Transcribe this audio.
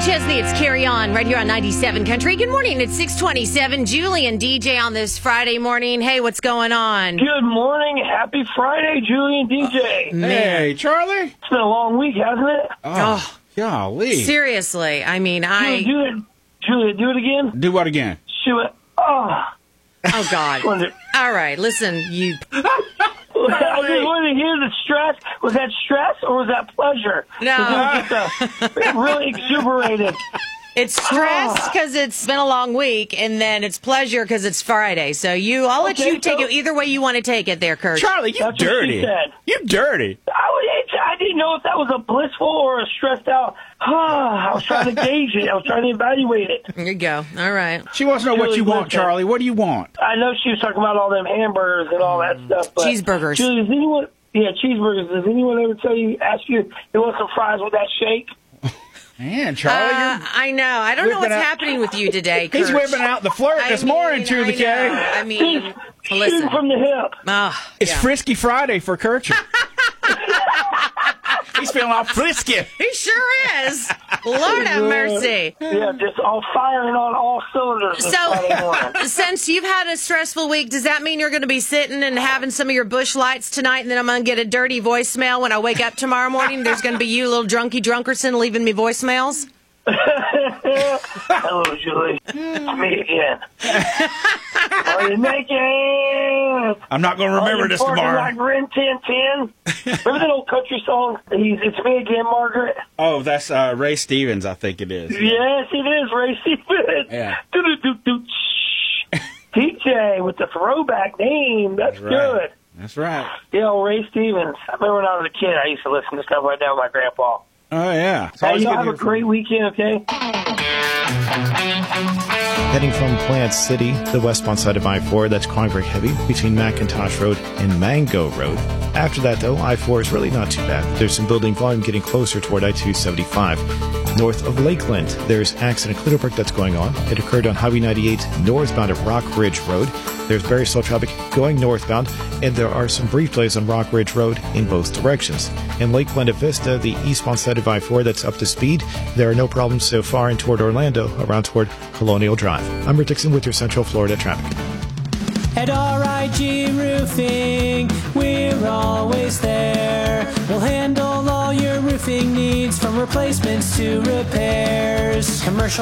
Chesney, it's Carry On right here on 97 Country. Good morning. It's 6:27. Julie and DJ on this Friday morning. Hey, what's going on? Good morning. Happy Friday, Julie and DJ. Hey, Charlie. It's been a long week, hasn't it? Oh, golly. Seriously, I mean, Julie, do it again. Do what again? Do it. Oh, God. All right, listen, you... I just wanted to hear the stress. Was that stress or was that pleasure? No. It really exuberated. It's stress because it's been a long week, and then it's pleasure because it's Friday. So I'll let you take it either way you want to take it there, Kurt. Charlie, you That's dirty. what she said. You dirty. I didn't know if that was a blissful or a stressed out. I was trying to gauge it. I was trying to evaluate it. There you go. All right. She wants to know what you want, Charlie. What do you want? I know she was talking about all them hamburgers and all that stuff. But Cheeseburgers. Julie, does anyone... Yeah, cheeseburgers. Does anyone ever ask you, you want some fries with that shake? Man, Charlie, I know. I don't know what's happening with you today, Kurt. he's whipping out the flirt this morning, Julie K. I mean, listen. Shooting from the hip. It's Frisky Friday for Kurt. He's feeling all frisky. He sure is. Lord have mercy. Yeah, just all firing on all cylinders. So, since you've had a stressful week, does that mean you're going to be sitting and having some of your Busch Lights tonight, and then I'm going to get a dirty voicemail when I wake up tomorrow morning? There's going to be you, little drunky drunkerson, leaving me voicemails? Hello, Julie. It's me again. Are you naked? I'm not going to remember this tomorrow. Like Rin Tin Tin. Remember that old country song? It's me again, Margaret. Oh, that's Ray Stevens, I think it is. Yes, it is Ray Stevens. Yeah. DJ with the throwback name. That's good. That's right. Yeah, old Ray Stevens. I remember when I was a kid, I used to listen to stuff like that with my grandpa. Oh, yeah. Hey, y'all have a great weekend, okay? Heading from Plant City, the westbound side of I-4, that's causing very heavy between McIntosh Road and Mango Road. After that, though, I-4 is really not too bad. There's some building volume getting closer toward I-275. North of Lakeland, there's accident Clitterburg that's going on. It occurred on Highway 98 northbound at Rock Ridge Road. There's very slow traffic going northbound, and there are some brief delays on Rock Ridge Road in both directions. In Lake Buena Vista, the eastbound side of I-4 that's up to speed, there are no problems so far in toward Orlando, around toward Colonial Drive. I'm Rick Dixon with your Central Florida traffic. At RIG Roofing, we're always there. We'll handle all your roofing needs, from replacements to repairs. Commercial